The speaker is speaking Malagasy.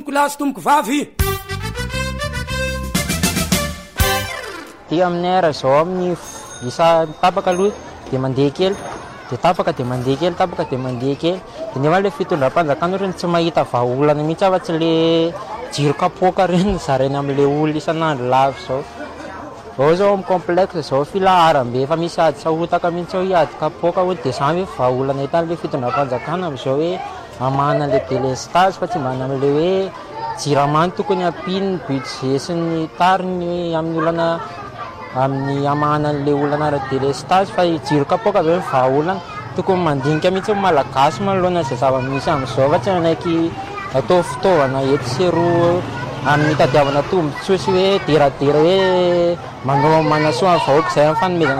tomboko lahy sy tomboko vavy. Ty amin'ny ara zao amin'ny isa tapaka aloha de mandeha kely de tapaka de mandeha kely tapaka de mandeha kely de nefa le fitondram-panjakana reny tsy mahita vahaolana mihitsy afa-tsy le jiro kapoaka reny zarainy amin'le olona isan'andro lavy zao. Ao zao amin'ny complexe zao filaharam-be efa misy ady sahotaka mihitsy ao ady kapoaka ho de zany hoe vahaolana hitany le fitondram-panjakana am'izao hoe amana le délestage fa tsy mbana amin'le hoe jiramany tokony ampiny budget sy ny tariny hoe amin'ny olana amin'ny amanan'le olana ara-délestage fa jiro kapoaka be vahaolana tokony mandinika mihitsy malagasy manoloana izay zava-misy amin'izao fa tsy anaiky atao fitaovana eto sy eroa amin'ny tadiavana tombontsoa sy hoe deradera hoe manao manasoa vahoaka izay amin'ny fanomezana